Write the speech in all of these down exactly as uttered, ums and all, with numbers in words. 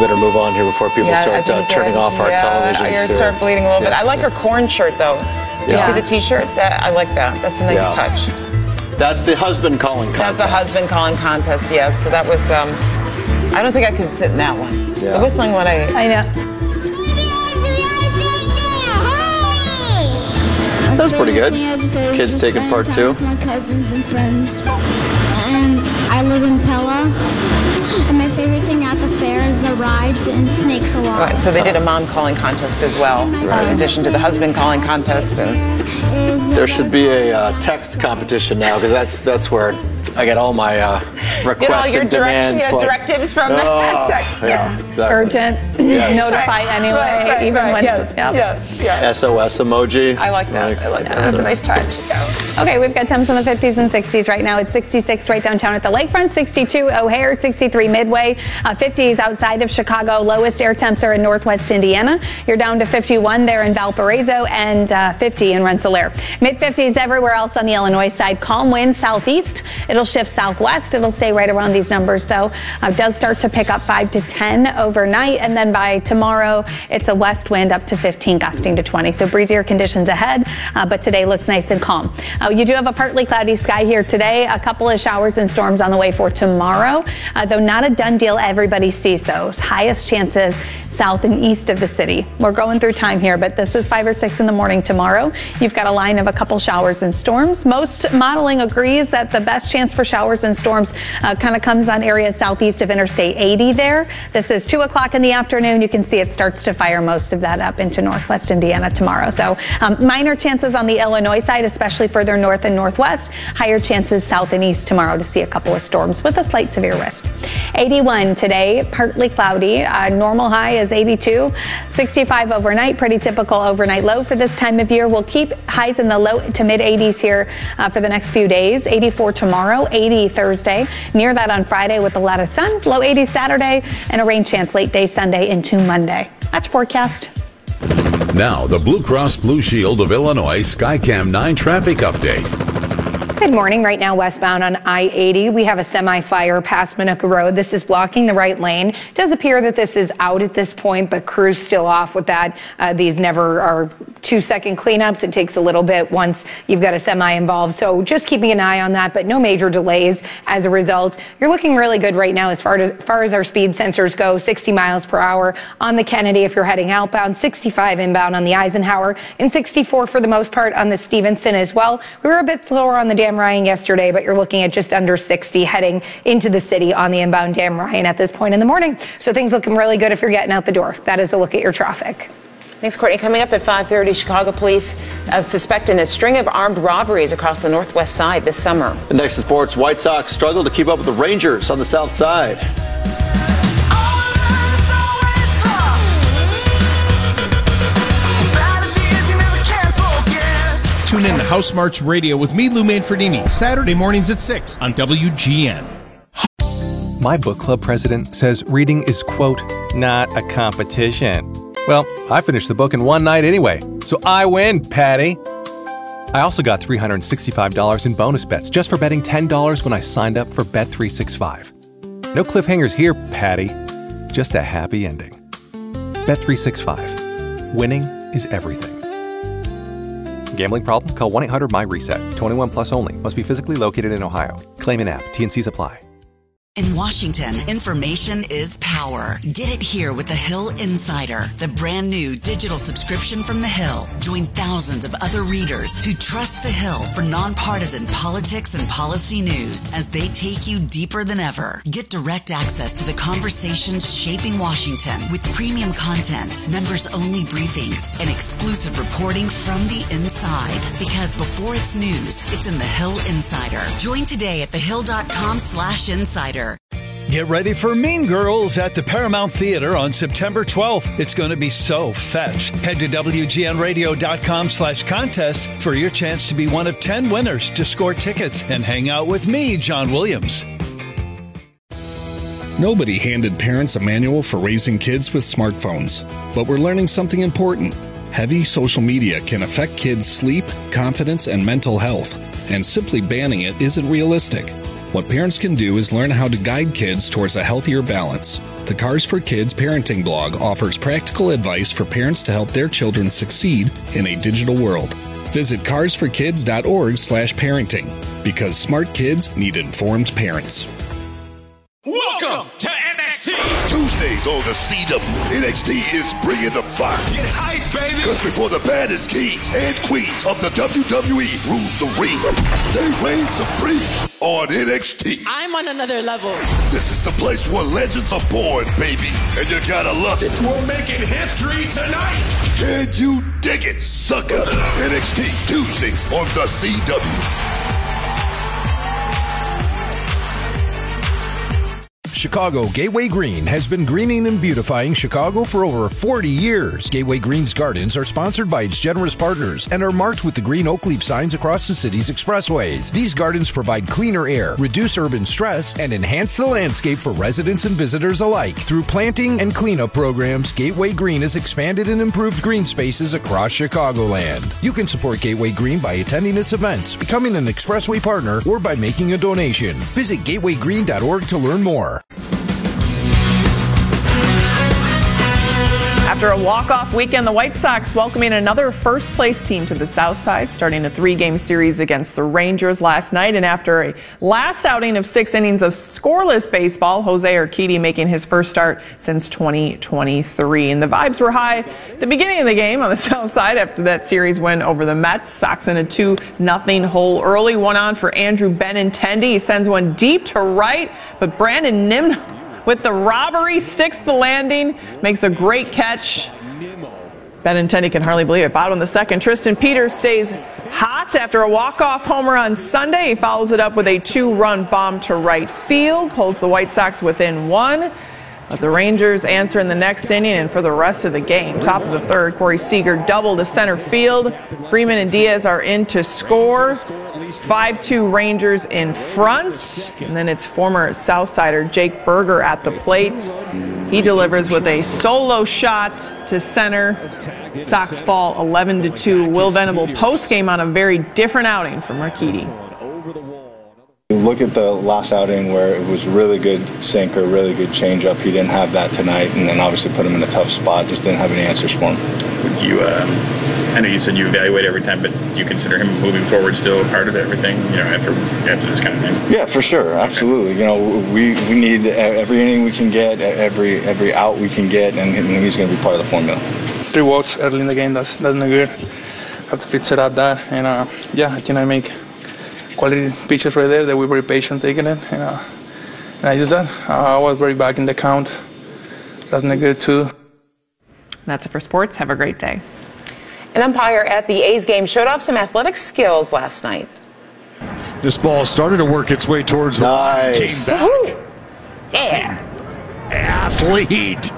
better move on here before people yeah, start uh, turning off our yeah, televisions. You're going to start bleeding a little yeah. bit. I like her corn shirt, though. You yeah. see the T-shirt? That I like that. That's a nice yeah. touch. That's the husband calling contest. That's a husband calling contest, yeah. So that was, um, I don't think I could sit in that one. Yeah. The whistling one, I... I know. That's pretty good. Kids taking part too. My cousins and friends. And I live in Pella. And my favorite thing at the fair is the rides and snakes a lot. Right, so they did a mom calling contest as well, right. in addition to the husband calling contest. And there should be a uh, text competition now, because that's that's where I get all my uh, requests get all your and direct, demands. yeah, like, directives from oh, that text. Yeah, exactly. Urgent. Yes. Notify anyway, right, right, even right, when. Yes, Yeah. Yeah, yeah. S O S emoji. I like that. I like that. That's a nice touch. Yeah. Okay, we've got temps in the fifties and sixties right now. It's sixty-six right downtown at the lakefront, sixty-two O'Hare, sixty-three Midway, uh, fifties outside of Chicago. Lowest air temps are in Northwest Indiana. You're down to fifty-one there in Valparaiso and uh, fifty in Rensselaer. Mid fifties everywhere else on the Illinois side. Calm winds southeast. It'll shift southwest. It'll stay right around these numbers, though. Uh, it does start to pick up five to ten overnight, and then by tomorrow, it's a west wind up to fifteen, gusting to twenty. So breezier conditions ahead, uh, but today looks nice and calm. Uh, you do have a partly cloudy sky here today. A couple of showers and storms on the way for tomorrow, uh, though not a done deal. Everybody sees those. Highest chances south and east of the city. We're going through time here, but this is five or six in the morning tomorrow. You've got a line of a couple showers and storms. Most modeling agrees that the best chance for showers and storms uh, kind of comes on areas southeast of Interstate eighty there. This is two o'clock in the afternoon. You can see it starts to fire most of that up into Northwest Indiana tomorrow. So um, minor chances on the Illinois side, especially further north and northwest. Higher chances south and east tomorrow to see a couple of storms with a slight severe risk. eighty-one today, partly cloudy. Uh, normal high is eighty-two. sixty-five overnight, pretty typical overnight low for this time of year. We'll keep highs in the low to mid eighties here uh, for the next few days. eighty-four tomorrow, eighty Thursday. Near that on Friday with a lot of sun. Low eighties Saturday and a rain chance late day Sunday into Monday. That's forecast. Now, the Blue Cross Blue Shield of Illinois Skycam nine traffic update. Good morning. Right now, westbound on I eighty, we have a semi-fire past Minooka Road. This is blocking the right lane. It does appear that this is out at this point, but crews still off with that. Uh, these never are two-second cleanups. It takes a little bit once you've got a semi involved. So just keeping an eye on that, but no major delays as a result. You're looking really good right now as far as, as far as our speed sensors go. sixty miles per hour on the Kennedy if you're heading outbound, sixty-five inbound on the Eisenhower, and sixty-four for the most part on the Stevenson as well. We were a bit slower on the Dan Ryan yesterday, but you're looking at just under sixty heading into the city on the inbound Dan Ryan at this point in the morning. So things looking really good if you're getting out the door. That is a look at your traffic. Thanks, Courtney. Coming up at five thirty, Chicago police uh, suspect in a string of armed robberies across the northwest side this summer. And next to sports, White Sox struggle to keep up with the Rangers on the south side. Tune in to House March Radio with me, Lou Manfredini, Saturday mornings at six on W G N. My book club president says reading is, quote, not a competition. Well, I finished the book in one night anyway, so I win, Patty. I also got three hundred sixty-five dollars in bonus bets just for betting ten dollars when I signed up for Bet three sixty-five. No cliffhangers here, Patty. Just a happy ending. Bet three sixty-five. Winning is everything. Gambling problem? Call one eight hundred my reset. twenty-one plus only. Must be physically located in Ohio. Claim in app. T and Cs apply. In Washington, information is power. Get it here with The Hill Insider, the brand new digital subscription from The Hill. Join thousands of other readers who trust The Hill for nonpartisan politics and policy news as they take you deeper than ever. Get direct access to the conversations shaping Washington with premium content, members-only briefings, and exclusive reporting from the inside. Because before it's news, it's in The Hill Insider. Join today at thehill.com slash insider. Get ready for Mean Girls at the Paramount Theater on September twelfth. It's going to be so fetch. Head to W G N radio dot com slash contest for your chance to be one of ten winners to score tickets and hang out with me, John Williams. Nobody handed parents a manual for raising kids with smartphones, but we're learning something important. Heavy social media can affect kids' sleep, confidence, and mental health, and simply banning it isn't realistic. What parents can do is learn how to guide kids towards a healthier balance. The Cars for Kids parenting blog offers practical advice for parents to help their children succeed in a digital world. Visit cars for kids dot org slash parenting, because smart kids need informed parents. Welcome to N X T! Tuesdays on the C W, N X T is bringing the fire. Get hype, baby! Because before the baddest kings and queens of the W W E rule the ring, they reign supreme on N X T. I'm on another level. This is the place where legends are born, baby, and you gotta love it. We're making history tonight! Can you dig it, sucker? N X T, Tuesdays on the C W. Chicago Gateway Green has been greening and beautifying Chicago for over forty years. Gateway Green's gardens are sponsored by its generous partners and are marked with the green oak leaf signs across the city's expressways. These gardens provide cleaner air, reduce urban stress, and enhance the landscape for residents and visitors alike. Through planting and cleanup programs, Gateway Green has expanded and improved green spaces across Chicagoland. You can support Gateway Green by attending its events, becoming an expressway partner, or by making a donation. Visit gateway green dot org to learn more. After a walk-off weekend, the White Sox welcoming another first-place team to the South Side, starting a three-game series against the Rangers last night. And after a last outing of six innings of scoreless baseball, Jose Urquidy making his first start since twenty twenty-three. And the vibes were high at the beginning of the game on the South Side after that series win over the Mets. Sox in a two nothing hole early. One on for Andrew Benintendi. He sends one deep to right, but Brandon Nimmo, with the robbery, sticks the landing, makes a great catch. Benintendi can hardly believe it. Bottom of the second, Tristan Peters stays hot after a walk-off homer on Sunday. He follows it up with a two-run bomb to right field, pulls the White Sox within one. But the Rangers answer in the next inning and for the rest of the game. Top of the third, Corey Seager double to center field. Freeman and Diaz are in to score. five two Rangers in front. And then it's former Southsider Jake Berger at the plate. He delivers with a solo shot to center. Sox fall eleven to two. Will Venable post-game on a very different outing from Urquidy. Look at the last outing where it was really good sinker, really good changeup. He didn't have that tonight, and then obviously put him in a tough spot. Just didn't have any answers for him. Would you? Uh, I know you said you evaluate every time, but do you consider him moving forward still part of everything? You know, after after this kind of thing. Yeah, for sure, absolutely. You know, we we need every inning we can get, every every out we can get, and he's going to be part of the formula. Three walks early in the game. That's that's not good. Have to fix it up that, and uh, yeah, I can I make quality pitches right there. They were very patient taking it, and, uh, and I used that. Uh, I was very back in the count. That's not good too. That's it for sports. Have a great day. An umpire at the A's game showed off some athletic skills last night. This ball started to work its way towards the line. Nice. Came back. Woo. Yeah. Athlete.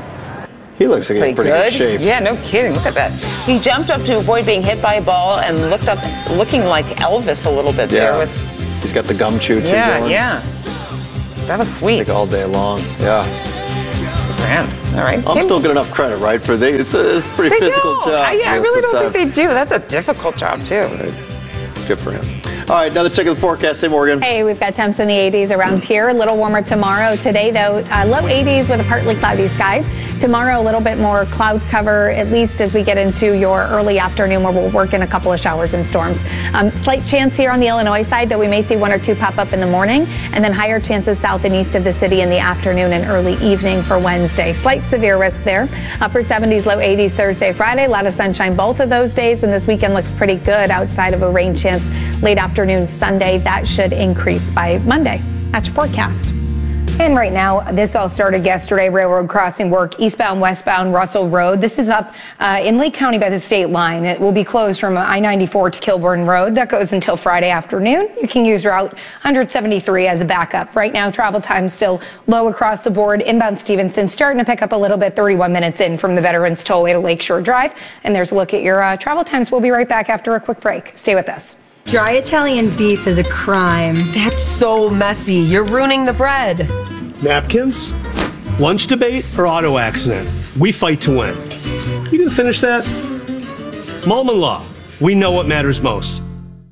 He looks like he's in pretty good shape. Yeah, no kidding. Look at that. He jumped up to avoid being hit by a ball and looked up, looking like Elvis a little bit Yeah. there. With He's got the gum chew too yeah, going. yeah. That was sweet. Like all day long. Yeah. Grand. All right. I'm Kim- still get enough credit, right? For they, it's a pretty They physical do. job. I, yeah, I Yes, really it's, don't uh, think they do. That's a difficult job too. Good for him. All right, another check of the forecast. Hey, Morgan. Hey, we've got temps in the eighties around here. A little warmer tomorrow. Today, though, uh, low eighties with a partly cloudy sky. Tomorrow, a little bit more cloud cover, at least as we get into your early afternoon, where we'll work in a couple of showers and storms. Um, slight chance here on the Illinois side, though we may see one or two pop up in the morning, and then higher chances south and east of the city in the afternoon and early evening for Wednesday. Slight severe risk there. Upper seventies, low eighties Thursday, Friday. A lot of sunshine both of those days, and this weekend looks pretty good outside of a rain chance late afternoon Sunday. That should increase by Monday. That's your forecast. And right now, this all started yesterday. Railroad crossing work eastbound, westbound Russell Road. This is up uh, in Lake County by the state line. It will be closed from I ninety-four to Kilburn Road. That goes until Friday afternoon. You can use Route one seventy-three as a backup. Right now, travel time still low across the board. Inbound Stevenson starting to pick up a little bit, thirty-one minutes in from the Veterans Tollway to Lakeshore Drive. And there's a look at your uh, travel times. We'll be right back after a quick break. Stay with us. Dry Italian beef is a crime. That's so messy. You're ruining the bread. Napkins? Lunch debate or auto accident? We fight to win. You gonna finish that? Mulman Law. We know what matters most.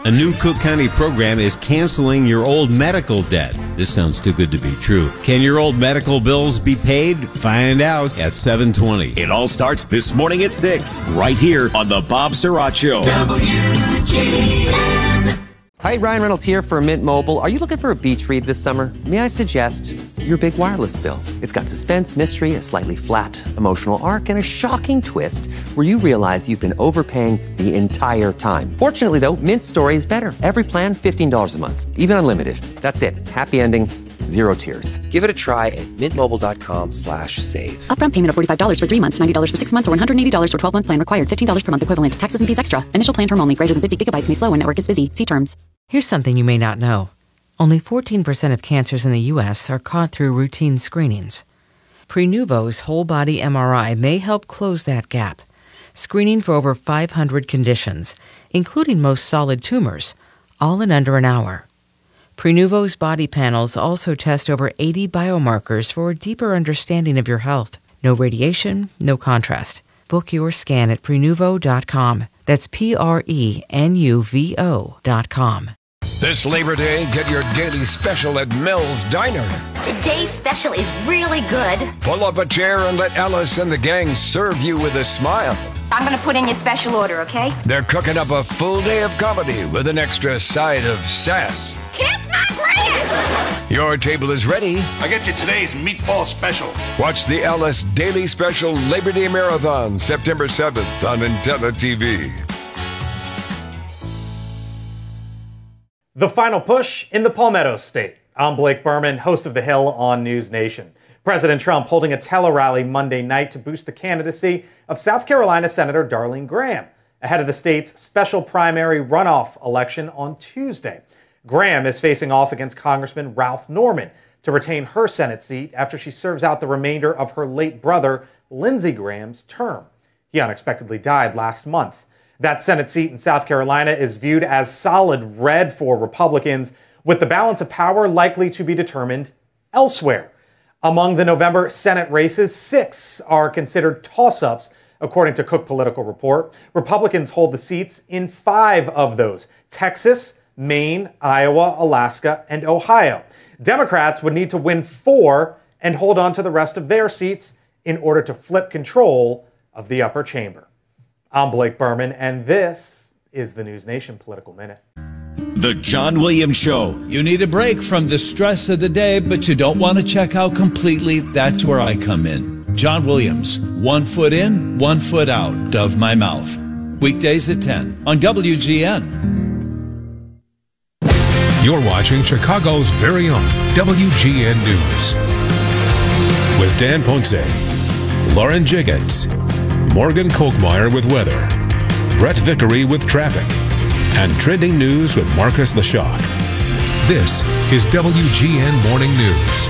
A new Cook County program is canceling your old medical debt. This sounds too good to be true. Can your old medical bills be paid? Find out at seven twenty. It all starts this morning at six, right here on the Bob Surratt Show. W G N. Hi, Ryan Reynolds here for Mint Mobile. Are you looking for a beach read this summer? May I suggest your big wireless bill? It's got suspense, mystery, a slightly flat emotional arc, and a shocking twist where you realize you've been overpaying the entire time. Fortunately, though, Mint's story is better. Every plan, fifteen dollars a month, even unlimited. That's it. Happy ending. Zero tears. Give it a try at mintmobile.com slash save. Upfront payment of forty-five dollars for three months, ninety dollars for six months, or one hundred eighty dollars for twelve-month plan required. fifteen dollars per month equivalent. Taxes and fees extra. Initial plan term only. Greater than fifty gigabytes may slow when network is busy. See terms. Here's something you may not know. Only fourteen percent of cancers in the U S are caught through routine screenings. Prenuvo's whole-body M R I may help close that gap. Screening for over five hundred conditions, including most solid tumors, all in under an hour. Prenuvo's body panels also test over eighty biomarkers for a deeper understanding of your health. No radiation, no contrast. Book your scan at Prenuvo dot com. That's P R E N U V O dot com. This Labor Day, get your daily special at Mel's Diner. Today's special is really good. Pull up a chair and let Ellis and the gang serve you with a smile. I'm going to put in your special order, okay? They're cooking up a full day of comedy with an extra side of sass. Kiss my grits! Your table is ready. I get you today's meatball special. Watch the Ellis Daily Special Labor Day Marathon, September seventh on Intella T V. The final push in the Palmetto State. I'm Blake Berman, host of The Hill on News Nation. President Trump holding a tele-rally Monday night to boost the candidacy of South Carolina Senator Darlene Graham ahead of the state's special primary runoff election on Tuesday. Graham is facing off against Congressman Ralph Norman to retain her Senate seat after she serves out the remainder of her late brother, Lindsey Graham's term. He unexpectedly died last month. That Senate seat in South Carolina is viewed as solid red for Republicans, with the balance of power likely to be determined elsewhere. Among the November Senate races, six are considered toss-ups, according to Cook Political Report. Republicans hold the seats in five of those: Texas, Maine, Iowa, Alaska, and Ohio. Democrats would need to win four and hold on to the rest of their seats in order to flip control of the upper chamber. I'm Blake Berman, and this is the News Nation Political Minute. The John Williams Show. You need a break from the stress of the day, but you don't want to check out completely. That's where I come in. John Williams, one foot in, one foot out of my mouth. Weekdays at ten on W G N. You're watching Chicago's very own W G N News. With Dan Ponce, Lauren Jiggets, Morgan Kolkmeyer with weather, Brett Vickery with traffic, and trending news with Marcus Leshock. This is W G N Morning News.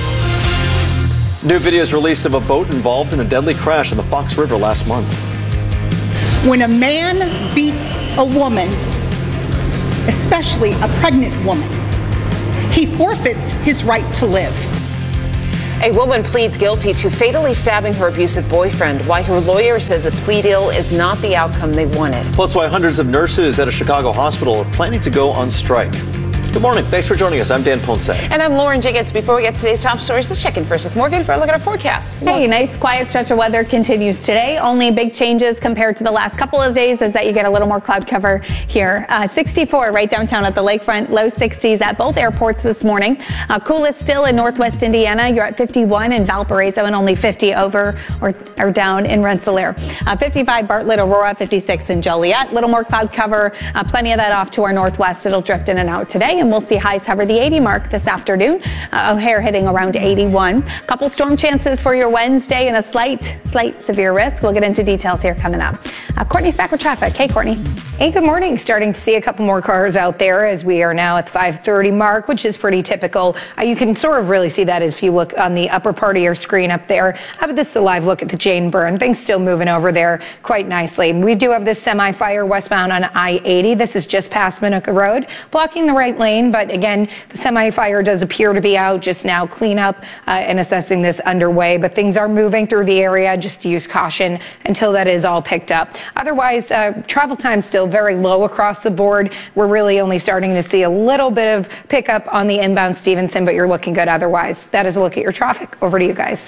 New videos released of a boat involved in a deadly crash on the Fox River last month. When a man beats a woman, especially a pregnant woman, he forfeits his right to live. A woman pleads guilty to fatally stabbing her abusive boyfriend, why her lawyer says a plea deal is not the outcome they wanted. Plus why hundreds of nurses at a Chicago hospital are planning to go on strike. Good morning. Thanks for joining us. I'm Dan Ponce. And I'm Lauren Jiggets. Before we get to today's top stories, let's check in first with Morgan for a look at our forecast. Hey, nice quiet stretch of weather continues today. Only big changes compared to the last couple of days is that you get a little more cloud cover here. Uh, sixty-four right downtown at the lakefront, low sixties at both airports this morning. Uh, coolest still in Northwest Indiana. You're at fifty-one in Valparaiso and only fifty over or, or down in Rensselaer. Uh, fifty-five Bartlett, Aurora, fifty-six in Joliet. Little more cloud cover, uh, plenty of that off to our northwest. It'll drift in and out today, and we'll see highs hover the eighty mark this afternoon. Uh, O'Hare hitting around eighty-one. Couple storm chances for your Wednesday and a slight, slight severe risk. We'll get into details here coming up. Uh, Courtney's back with traffic. Hey, Courtney. Hey, good morning. Starting to see a couple more cars out there as we are now at the five thirty mark, which is pretty typical. Uh, you can sort of really see that if you look on the upper part of your screen up there. How about this is a live look at the Jane Byrne? Things still moving over there quite nicely. We do have this semi-fire westbound on I eighty. This is just past Minooka Road, blocking the right lane, but again, the semi-fire does appear to be out just now. Cleanup uh, and assessing this underway, but things are moving through the area. Just use caution until that is all picked up. Otherwise, uh, travel time still still very low across the board. We're really only starting to see a little bit of pickup on the inbound Stevenson, but you're looking good otherwise. That is a look at your traffic. Over to you guys.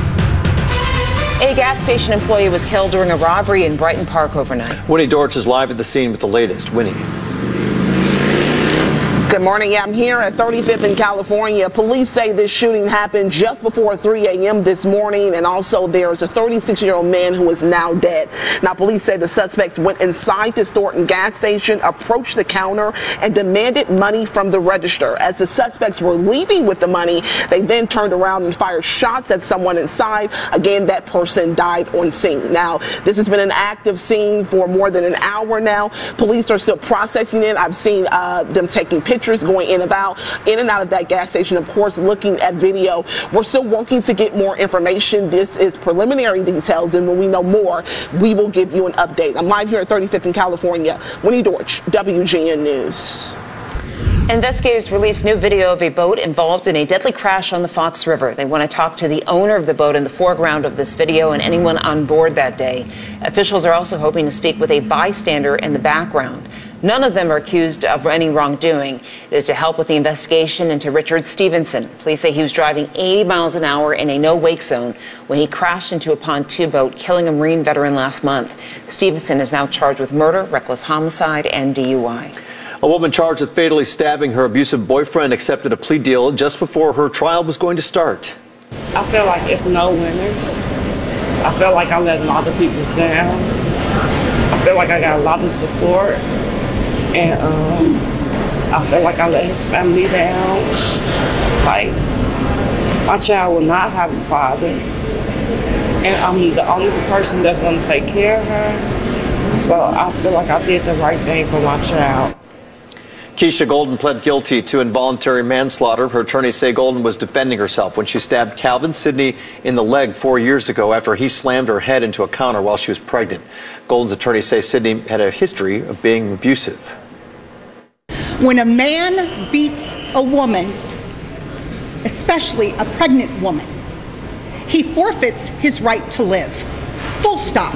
A gas station employee was killed during a robbery in Brighton Park overnight. Winnie Dortch is live at the scene with the latest. Winnie. Good morning. Yeah, I'm here at thirty-fifth in California. Police say this shooting happened just before three a.m. this morning, and also there is a thirty-six-year-old man who is now dead. Now, police say the suspects went inside this Thornton gas station, approached the counter, and demanded money from the register. As the suspects were leaving with the money, they then turned around and fired shots at someone inside. Again, that person died on scene. Now, this has been an active scene for more than an hour now. Police are still processing it. I've seen uh, them taking pictures going in about in and out of that gas station, of course, looking at video. We're still working to get more information. This is preliminary details, and when we know more, we will give you an update. I'm live here at thirty-fifth in California. Winnie Dortch, W G N News. Investigators released new video of a boat involved in a deadly crash on the Fox River. They want to talk to the owner of the boat in the foreground of this video and anyone on board that day. Officials are also hoping to speak with a bystander in the background. None of them are accused of any wrongdoing. It is to help with the investigation into Richard Stevenson. Police say he was driving eighty miles an hour in a no-wake zone when he crashed into a pontoon boat, killing a Marine veteran last month. Stevenson is now charged with murder, reckless homicide, and D U I. A woman charged with fatally stabbing her abusive boyfriend accepted a plea deal just before her trial was going to start. I feel like it's no winners. I feel like I let a lot of people down. I feel like I got a lot of support. And um, I feel like I let his family down. Like, my child will not have a father. And I'm the only person that's going to take care of her. So I feel like I did the right thing for my child. Keisha Golden pled guilty to involuntary manslaughter. Her attorneys say Golden was defending herself when she stabbed Calvin Sidney in the leg four years ago after he slammed her head into a counter while she was pregnant. Golden's attorneys say Sidney had a history of being abusive. When a man beats a woman, especially a pregnant woman, he forfeits his right to live. Full stop.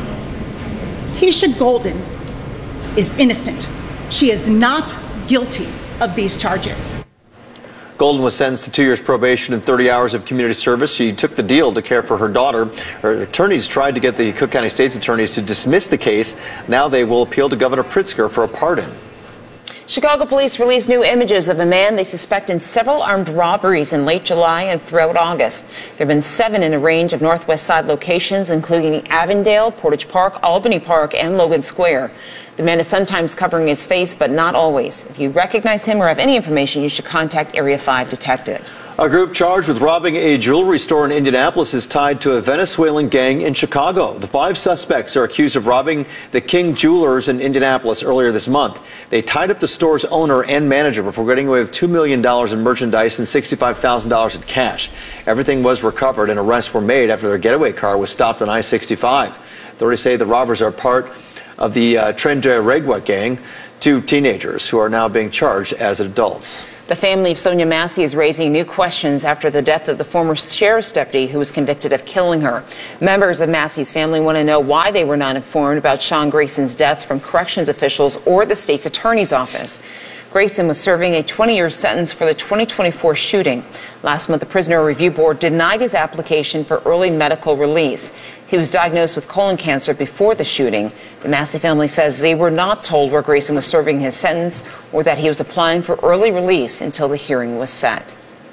Keisha Golden is innocent. She is not guilty of these charges. Golden was sentenced to two years probation and thirty hours of community service. She took the deal to care for her daughter. Her attorneys tried to get the Cook County State's attorneys to dismiss the case. Now they will appeal to Governor Pritzker for a pardon. Chicago police released new images of a man they suspect in several armed robberies in late July and throughout August. There have been seven in a range of Northwest Side locations, including Avondale, Portage Park, Albany Park, and Logan Square. The man is sometimes covering his face, but not always. If you recognize him or have any information, you should contact Area five detectives. A group charged with robbing a jewelry store in Indianapolis is tied to a Venezuelan gang in Chicago. The five suspects are accused of robbing the King Jewelers in Indianapolis earlier this month. They tied up the store's owner and manager before getting away with two million dollars in merchandise and sixty-five thousand dollars in cash. Everything was recovered and arrests were made after their getaway car was stopped on I sixty-five. Authorities say the robbers are part of the uh, Tren de Aragua gang, two teenagers who are now being charged as adults. The family of Sonia Massey is raising new questions after the death of the former sheriff's deputy who was convicted of killing her. Members of Massey's family want to know why they were not informed about Sean Grayson's death from corrections officials or the state's attorney's office. Grayson was serving a twenty-year sentence for the twenty twenty-four shooting. Last month, the Prisoner Review Board denied his application for early medical release. He was diagnosed with colon cancer before the shooting. The Massey family says they were not told where Grayson was serving his sentence or that he was applying for early release until the hearing was set.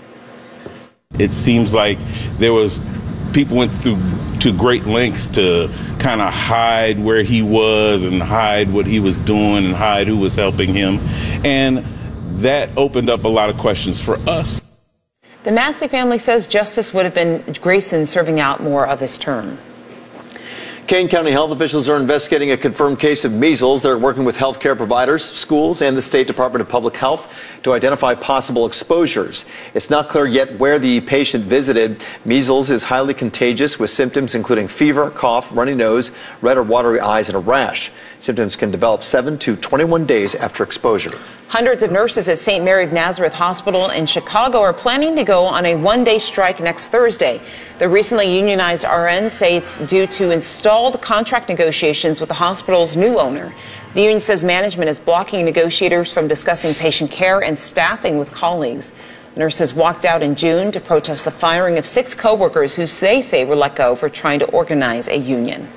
It seems like there was people went through to great lengths to kind of hide where he was and hide what he was doing and hide who was helping him. And that opened up a lot of questions for us. The Massey family says justice would have been Grayson serving out more of his term. Kane County health officials are investigating a confirmed case of measles. They're working with healthcare providers, schools, and the State Department of Public Health to identify possible exposures. It's not clear yet where the patient visited. Measles is highly contagious with symptoms including fever, cough, runny nose, red or watery eyes, and a rash. Symptoms can develop seven to twenty-one days after exposure. Hundreds of nurses at Saint Mary of Nazareth Hospital in Chicago are planning to go on a one-day strike next Thursday. The recently unionized R Ns say it's due to installed contract negotiations with the hospital's new owner. The union says management is blocking negotiators from discussing patient care and staffing with colleagues. Nurses walked out in June to protest the firing of six coworkers who they say were let go for trying to organize a union.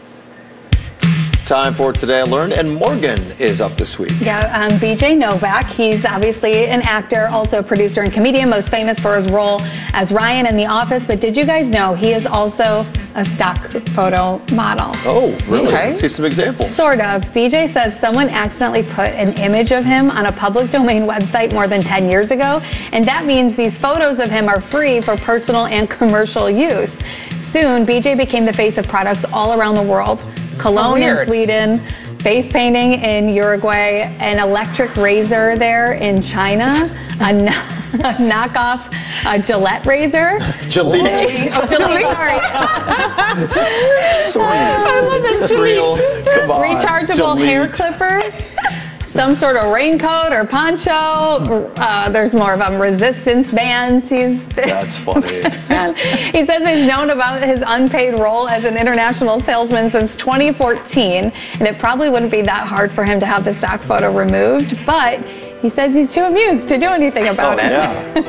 Time for Today I Learned, and Morgan is up this week. Yeah, um, B J Novak. He's obviously an actor, also a producer and comedian, most famous for his role as Ryan in The Office. But did you guys know he is also a stock photo model? Oh, really? Okay. Let's see some examples. Sort of. B J says someone accidentally put an image of him on a public domain website more than ten years ago, and that means these photos of him are free for personal and commercial use. Soon, B J became the face of products all around the world. Cologne in Sweden, face painting in Uruguay, an electric razor there in China, a, n- a knockoff a Gillette razor. Gillette. Oh, Gillette, sorry. Sorry. I love Is that. this real? Come on. Rechargeable Gillette. hair clippers. Some sort of raincoat or poncho. Uh, there's more of them. Resistance bands. He's That's funny. He says he's known about his unpaid role as an international salesman since twenty fourteen, and it probably wouldn't be that hard for him to have the stock photo removed, but he says he's too amused to do anything about Oh, it.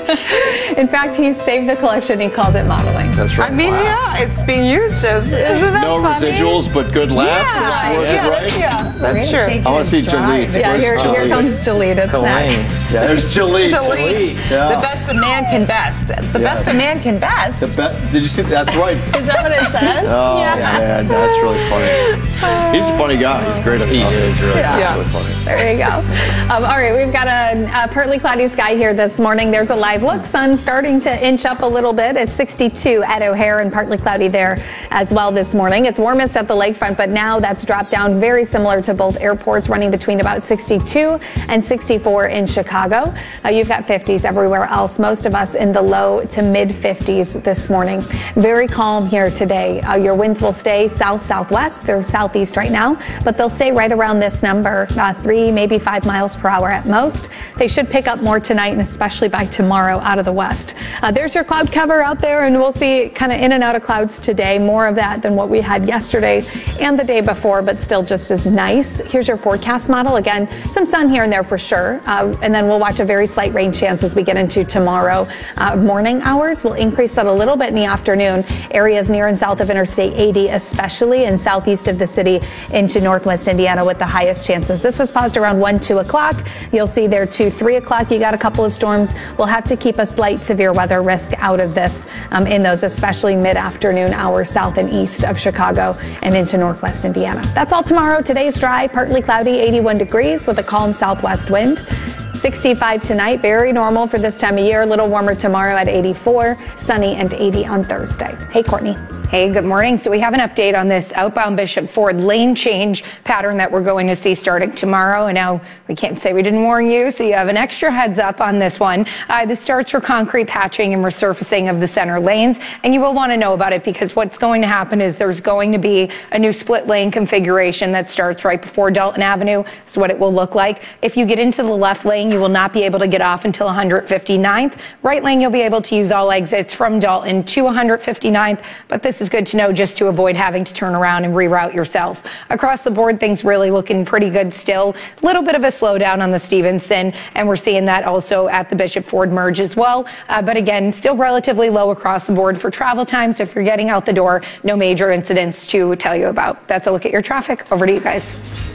yeah. In fact, he's saved the collection. He calls it modeling. That's right. I mean, Wow. yeah, it's being used as, isn't that No funny? residuals, but good laughs. Yeah, That's worth yeah, it, right? that's, yeah, That's true. I want to see Gillette. Yeah, Where's here, here Gillette? comes Gillette. It's next. Yeah, there's Gillette. Delete. Yeah. The best a man can best. The Yeah. best a man can best. The be- Did you see? That's right. Is that what it says? Oh, Yeah. man, that's really funny. He's a funny guy. He's great at he is really, Yeah. really funny. There you go. Um, all right, we've got a, a partly cloudy sky here this morning. There's a live look. Sun starting to inch up a little bit. It's sixty-two at O'Hare and partly cloudy there as well this morning. It's warmest at the lakefront, but now that's dropped down, very similar to both airports, running between about sixty-two and sixty-four in Chicago. Uh, you've got fifties everywhere else. Most of us in the low to mid fifties this morning. Very calm here today. Uh, your winds will stay south southwest. They're southeast right now, but they'll stay right around this number, uh, three, maybe five miles per hour at most. They should pick up more tonight and especially by tomorrow out of the west. Uh, there's your cloud cover out there, and we'll see kind of in and out of clouds today. More of that than what we had yesterday and the day before, but still just as nice. Here's your forecast model. Again, some sun here and there for sure. Uh, and then we'll watch a very slight rain chance as we get into tomorrow. Uh, morning hours will increase that a little bit in the afternoon. Areas near and south of Interstate eighty, especially in southeast of the city into northwest Indiana with the highest chances. This is paused around one, two o'clock. You'll see there two, three o'clock. You got a couple of storms. We'll have to keep a slight severe weather risk out of this um, in those, especially mid-afternoon hours south and east of Chicago and into northwest Indiana. That's all tomorrow. Today's dry, partly cloudy, eighty-one degrees with a calm southwest wind. sixty-five tonight, very normal for this time of year. A little warmer tomorrow at eighty-four, sunny and eighty on Thursday. Hey, Courtney. Hey, good morning. So we have an update on this outbound Bishop Ford lane change pattern that we're going to see starting tomorrow. And now we can't say we didn't warn you, so you have an extra heads up on this one. Uh, this starts for concrete patching and resurfacing of the center lanes. And you will want to know about it because what's going to happen is there's going to be a new split lane configuration that starts right before Dalton Avenue. That's what it will look like. If you get into the left lane, you will not be able to get off until one hundred fifty-ninth. Right lane, you'll be able to use all exits from Dalton to one hundred fifty-ninth, but this is good to know just to avoid having to turn around and reroute yourself. Across the board, things really looking pretty good still. A little bit of a slowdown on the Stevenson, and we're seeing that also at the Bishop Ford merge as well. Uh, but again, still relatively low across the board for travel times. If you're getting out the door, no major incidents to tell you about. That's a look at your traffic. Over to you guys.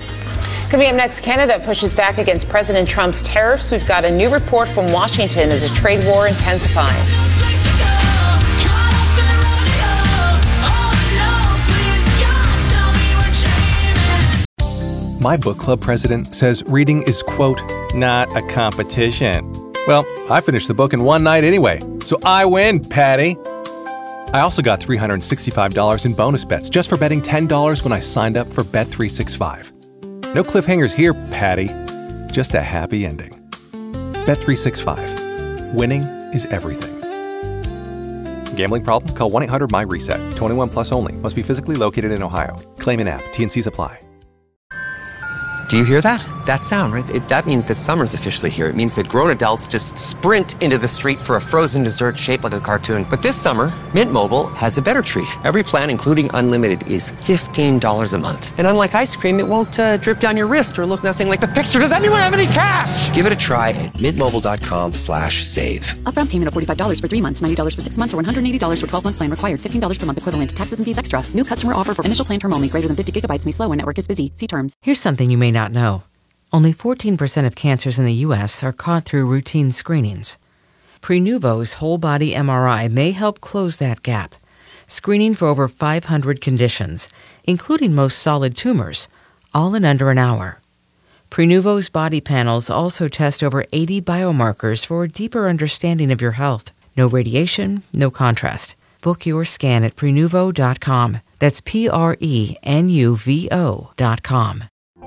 Coming up next, Canada pushes back against President Trump's tariffs. We've got a new report from Washington as a trade war intensifies. My book club president says reading is, quote, not a competition. Well, I finished the book in one night anyway, so I win, Patty. I also got three hundred sixty-five dollars in bonus bets just for betting ten dollars when I signed up for Bet three sixty-five. No cliffhangers here, Patty. Just a happy ending. Bet three sixty-five. Winning is everything. Gambling problem? Call one eight hundred M Y RESET. twenty-one plus only. Must be physically located in Ohio. Claim in app. T and C's apply. Do you hear that? That sound, right? It, that means that summer's officially here. It means that grown adults just sprint into the street for a frozen dessert shaped like a cartoon. But this summer, Mint Mobile has a better treat. Every plan, including unlimited, is fifteen dollars a month. And unlike ice cream, it won't uh, drip down your wrist or look nothing like the picture. Does anyone have any cash? Give it a try at mintmobile.com slash save. Upfront payment of forty-five dollars for three months, ninety dollars for six months, or one hundred eighty dollars for twelve-month plan required. fifteen dollars per month equivalent. Taxes and fees extra. New customer offer for initial plan term only. Greater than fifty gigabytes may slow when network is busy. See terms. Here's something you may not know. Only fourteen percent of cancers in the U S are caught through routine screenings. Prenuvo's whole-body M R I may help close that gap, screening for over five hundred conditions, including most solid tumors, all in under an hour. Prenuvo's body panels also test over eighty biomarkers for a deeper understanding of your health. No radiation, no contrast. Book your scan at prenuvo dot com. That's P R E N U V O dot com.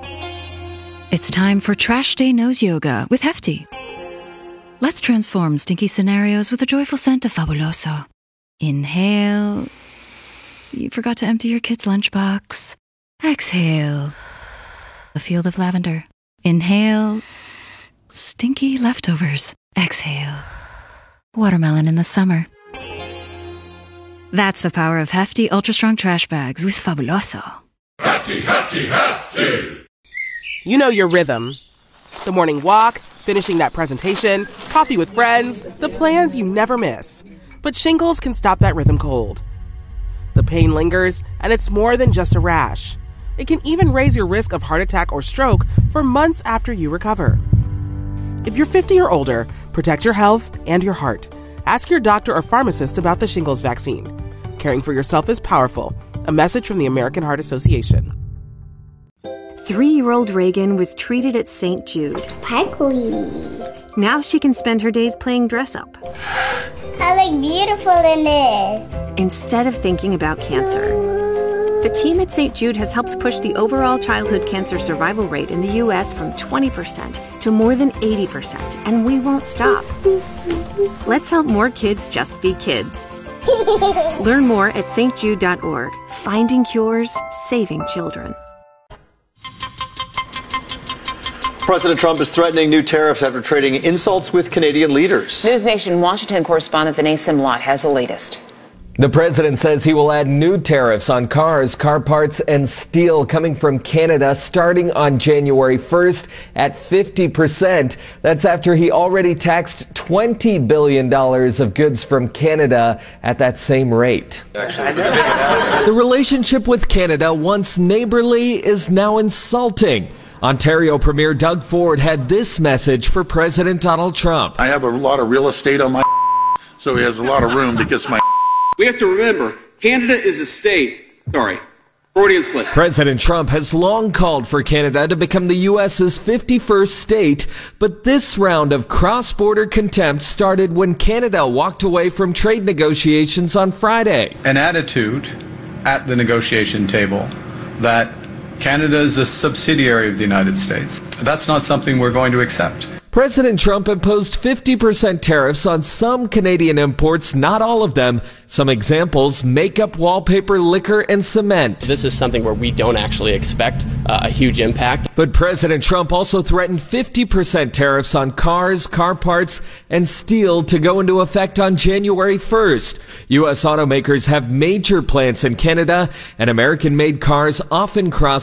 It's time for Trash Day Nose Yoga with Hefty. Let's transform stinky scenarios with a joyful scent of Fabuloso. Inhale. You forgot to empty your kid's lunchbox. Exhale. A field of lavender. Inhale. Stinky leftovers. Exhale. Watermelon in the summer. That's the power of Hefty Ultra Strong Trash Bags with Fabuloso. Hefty, hefty, hefty! You know your rhythm. The morning walk, finishing that presentation, coffee with friends, the plans you never miss. But shingles can stop that rhythm cold. The pain lingers, and it's more than just a rash. It can even raise your risk of heart attack or stroke for months after you recover. If you're fifty or older, protect your health and your heart. Ask your doctor or pharmacist about the shingles vaccine. Caring for yourself is powerful. A message from the American Heart Association. Three-year-old Reagan was treated at Saint Jude. Sparkly. Now she can spend her days playing dress-up. I look beautiful in this. Instead of thinking about cancer. The team at Saint Jude has helped push the overall childhood cancer survival rate in the U S from twenty percent to more than eighty percent, and we won't stop. Let's help more kids just be kids. Learn more at st jude dot org. Finding cures, saving children. President Trump is threatening new tariffs after trading insults with Canadian leaders. News Nation Washington correspondent Vinay Simlot has the latest. The president says he will add new tariffs on cars, car parts, and steel coming from Canada starting on January first at fifty percent. That's after he already taxed twenty billion dollars of goods from Canada at that same rate. The relationship with Canada, once neighborly, is now insulting. Ontario Premier Doug Ford had this message for President Donald Trump. I have a lot of real estate on my so he has a lot of room to kiss my. We have to remember, Canada is a state. Sorry, Freudian slip. President Trump has long called for Canada to become the U S's fifty-first state, but this round of cross-border contempt started when Canada walked away from trade negotiations on Friday. An attitude at the negotiation table that Canada is a subsidiary of the United States. That's not something we're going to accept. President Trump imposed fifty percent tariffs on some Canadian imports, not all of them. Some examples: makeup, wallpaper, liquor, and cement. This is something where we don't actually expect uh, a huge impact. But President Trump also threatened fifty percent tariffs on cars, car parts, and steel to go into effect on January first. U S automakers have major plants in Canada, and American-made cars often cross